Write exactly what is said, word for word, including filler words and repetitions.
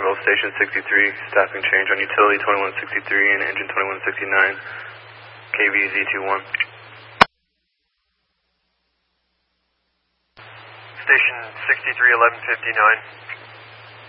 Chicago, Station sixty-three, staffing change on utility twenty-one sixty-three and engine twenty-one sixty-nine, K V Z twenty-one. Station sixty-three eleven fifty-nine.